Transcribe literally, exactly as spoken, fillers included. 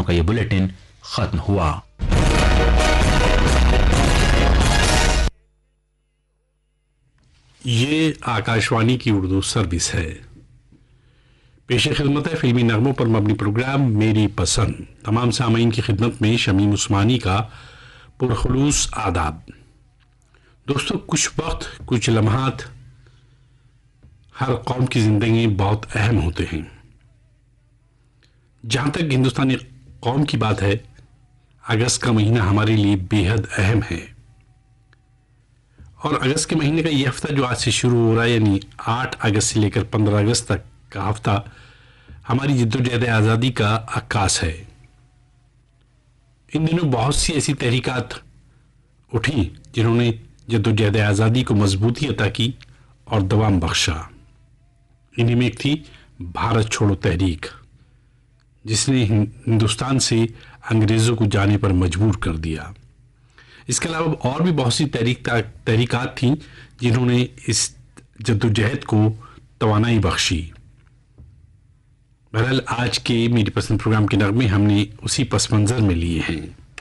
खबरों का ये बुलेटिन खत्म हुआ। ये आकाशवाणी की उर्दू सर्विस है। पेश खिदमत है फिल्मी नगमों पर मबनी प्रोग्राम मेरी पसंद। तमाम सामीन की खिदमत में शमीम उस्मानी का पुरखुलूस आदाब। दोस्तों, कुछ वक्त कुछ लम्हात हर कौम की जिंदगी बहुत अहम होते हैं। जहां तक हिंदुस्तानी कौम की बात है, अगस्त का महीना हमारे लिए बेहद अहम है। और अगस्त के महीने का ये हफ्ता जो आज से शुरू हो रहा है, यानी आठ अगस्त से लेकर पंद्रह अगस्त तक का हफ्ता, हमारी जद्दोजहद आज़ादी का अक्कास है। इन दिनों बहुत सी ऐसी तहरीकात उठी जिन्होंने जद्दोजहद आज़ादी को मजबूती अता की और दवाम बख्शा। इन्हीं में एक थी भारत छोड़ो तहरीक, जिसने हिंदुस्तान से अंग्रेज़ों को जाने पर मजबूर कर दिया। इसके अलावा और भी बहुत सी तहरीक तहरीकात थीं जिन्होंने इस जद्दोजहद को तवानाई बख्शी। बहरहाल आज के मेरी पसंद प्रोग्राम के नगमे हमने उसी पस मंज़र में लिए हैं।